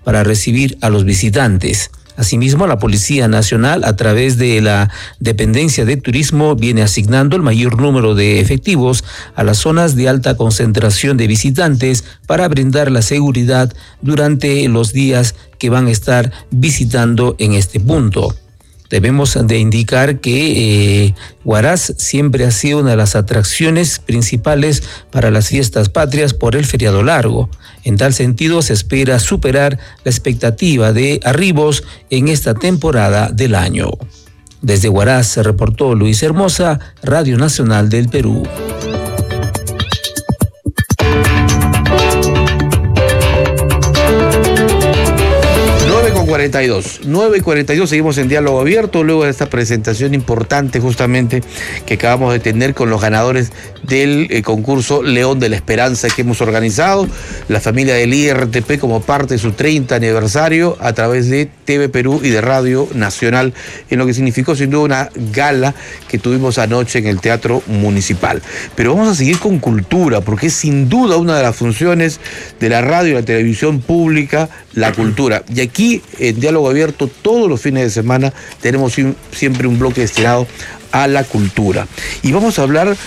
para recibir a los visitantes. Asimismo, la Policía Nacional, a través de la Dependencia de Turismo, viene asignando el mayor número de efectivos a las zonas de alta concentración de visitantes para brindar la seguridad durante los días que van a estar visitando en este punto. Debemos de indicar que Huaraz siempre ha sido una de las atracciones principales para las fiestas patrias por el feriado largo. En tal sentido, se espera superar la expectativa de arribos en esta temporada del año. Desde Huaraz se reportó Luis Hermosa, Radio Nacional del Perú. 9:42, seguimos en diálogo abierto luego de esta presentación importante justamente que acabamos de tener con los ganadores del concurso León de la Esperanza que hemos organizado, la familia del IRTP como parte de su 30 aniversario a través de TV Perú y de Radio Nacional, en lo que significó sin duda una gala que tuvimos anoche en el Teatro Municipal. Pero vamos a seguir con cultura, porque es sin duda una de las funciones de la radio y la televisión pública, la cultura. Y aquí, en Diálogo Abierto, todos los fines de semana tenemos siempre un bloque destinado a la cultura. Y vamos a hablar